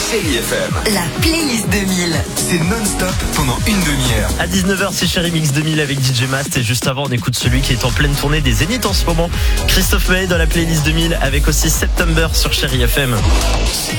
Chérie FM. La playlist 2000. C'est non-stop pendant une demi-heure. À 19h, c'est Chérie Mix 2000 avec DJ Mast. Et juste avant, on écoute celui qui est en pleine tournée des Zéniths en ce moment. Christophe Maé dans la playlist 2000 avec aussi September sur Chérie FM.